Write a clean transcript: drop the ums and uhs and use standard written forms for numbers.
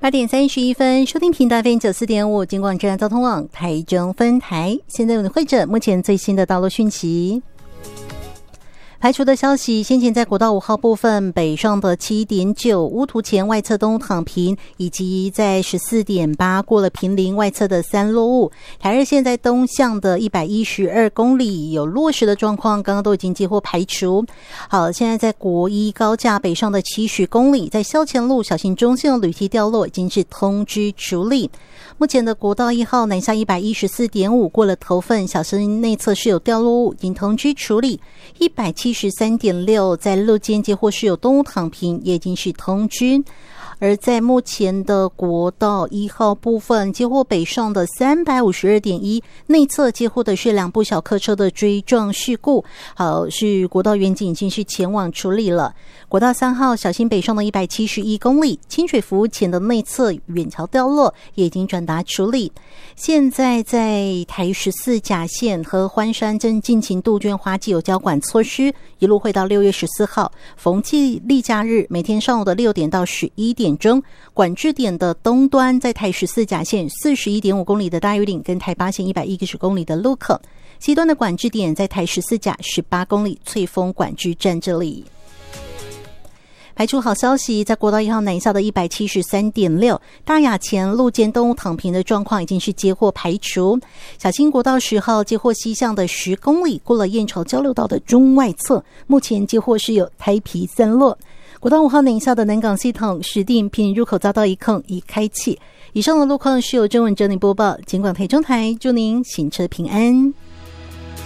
8:31，收听频道 FM94.5 金广治安交通网台中分台。现在为你会诊目前最新的道路讯息。排除的消息，先前在国道5号部分北上的 7.9 乌涂前外侧东躺平，以及在 14.8 过了坪林外侧的3落雾。台二线在东向的112公里有落石的状况，刚刚都已经接获排除。好，现在在国一高架北上的70公里，在校前路小型中线的铝梯掉落，已经是通知处理。目前的国道1号南下 114.5 过了头份小心内侧是有掉落物，已经通知处理。173.6 在路肩接获是有动物躺平，也已经是通知。而在目前的国道1号部分，接获北上的 352.1 内侧接获的是2部小客车的追撞事故，好，是国道员警已经是前往处理了。国道3号小心北上的171公里，清水服务前的内侧远桥掉落，也已经转达处理。现在在台14甲线和欢山正进行杜鹃花季有交管措施，一路会到6月14号逢季例假日，每天上午的6点到11点钟，管制点的东端在台14甲线 41.5 公里的大屿岭跟台8线110公里的路口，西端的管制点在台14甲18公里翠峰管制站这里。排除好消息，在国道1号南下的 173.6 大雅前路肩动物躺平的状况已经是接获排除。小新国道10号接获西向的10公里，过了燕巢交流道的中外侧，目前接获是有胎皮散落。国道5号南下的南港系统石碇坪入口匝道一孔已开启。以上的路况是由郑文整理播报，警广台中台，祝您行车平安。